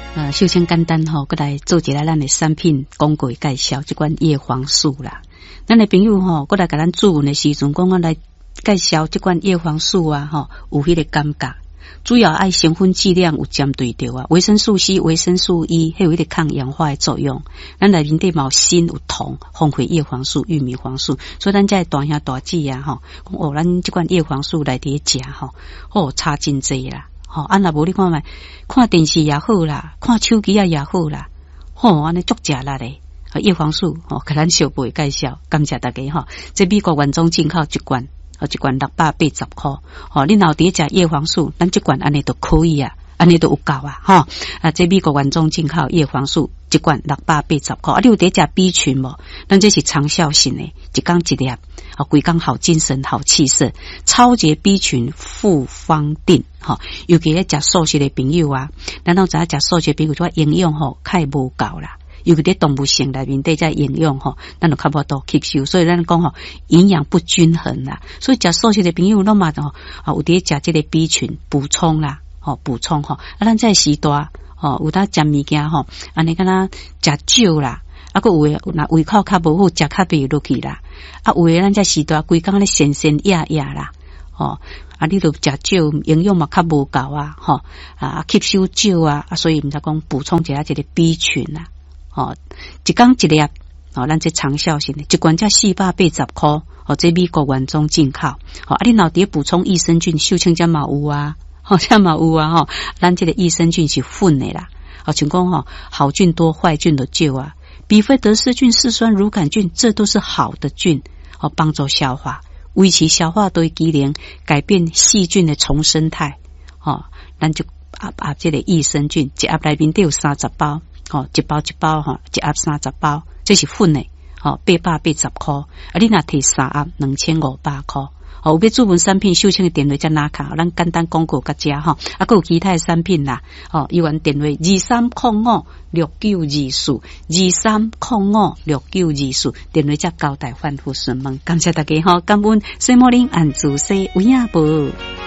秀清简单吼，过来做一下咱的产品广告介绍，这款叶黄素啦。咱的朋友吼，过来甲咱咨询的时阵，讲我来介绍这款叶黄素啊，吼，有迄个感觉。主要爱成分剂量有针对到啊，维生素 C、维生素 E， 还有迄个抗氧化的作用。咱内面底嘛有锌有铜，丰富叶黄素、玉米黄素，所以咱这大兄大姐啊，吼，讲咱这款叶黄素来底食吼，差真济啦。若无你看卖，看电视也好啦，看手机也好啦，安尼足食力嘞。叶黄素甲咱小辈介绍，感谢大家这美国原装进口一罐，680块。你若伫食叶黄素，咱这罐安尼都可以啊，安尼都有够啊，这美国原装进口叶黄素一罐680块。你有伫食 B 群无？咱这是长效型的，一天一粒。规工好精神好气色，超级 B 群复方定尤其咧食素食的朋友啊，咱都知影食素食朋友说营养较无够啦，尤其咧动物性内面底这营养咱就较无多吸收，所以咱讲营养不均衡啦，所以食素食的朋友拢嘛有伫食这个 B 群补充啦，补充咱这时代有当食物件安尼敢若食少啦。还有诶，若胃口较无好，食较袂落去啦。有诶，咱这时代规工咧神神压压啦，你都食少，营养嘛较无够啊，吸收少啊，所以毋知讲补充一下这个 B 群啦，一天一粒，咱这长效型的，一罐才480块，这美国原装进口，你若伫补充益生菌，秀清这嘛有啊，这嘛有啊，咱这个益生菌是混的啦，像讲好菌多，坏菌都少啊。比菲德氏菌、嗜酸乳杆菌，这都是好的菌，帮助消化，维持消化对机能，改变细菌的重生态。咱就压这个益生菌，一压内面都有30包，一包一包一压30包，这是粉的，880块。你若摕3压2500块。有要注文产品，秀清的电话在哪卡？咱简单广告甲遮还有其他的产品啦。有阮电话23056924，23056924，电话才交代反复询问。感谢大家感恩西摩林安住西有影无。